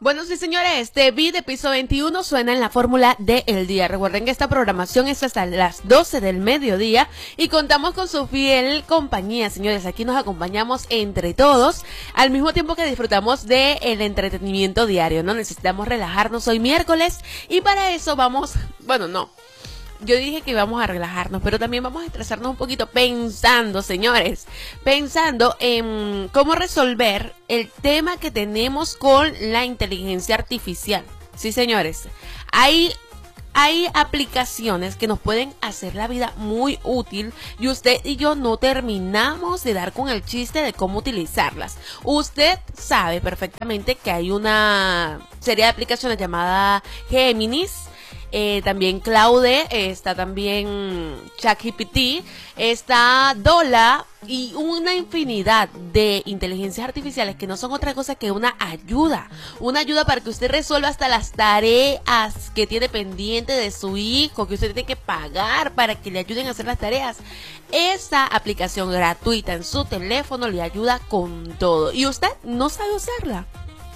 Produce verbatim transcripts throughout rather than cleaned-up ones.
Bueno, sí, señores, T V de piso veintiuno suena en la fórmula del día. Recuerden que esta programación es hasta las doce del mediodía y contamos con su fiel compañía, señores. Aquí nos acompañamos entre todos, al mismo tiempo que disfrutamos del entretenimiento diario, ¿no? Necesitamos relajarnos hoy miércoles y para eso vamos, bueno, no. Yo dije que íbamos a relajarnos, pero también vamos a estresarnos un poquito pensando, señores, pensando en cómo resolver el tema que tenemos con la inteligencia artificial. Sí, señores, hay, hay aplicaciones que nos pueden hacer la vida muy útil y usted y yo no terminamos de dar con el chiste de cómo utilizarlas. Usted sabe perfectamente que hay una serie de aplicaciones llamada Géminis. Eh, también Claude, eh, está también ChatGPT, está Dola y una infinidad de inteligencias artificiales que no son otra cosa que una ayuda. Una ayuda para que usted resuelva hasta las tareas que tiene pendiente de su hijo, que usted tiene que pagar para que le ayuden a hacer las tareas. Esta aplicación gratuita en su teléfono le ayuda con todo y usted no sabe usarla.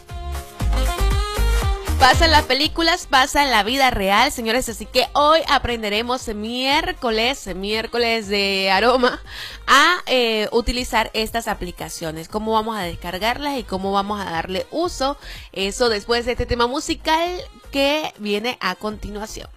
Pasa en las películas, pasa en la vida real, señores, así que hoy aprenderemos miércoles, miércoles de aroma, a eh, utilizar estas aplicaciones, cómo vamos a descargarlas y cómo vamos a darle uso, eso después de este tema musical que viene a continuación.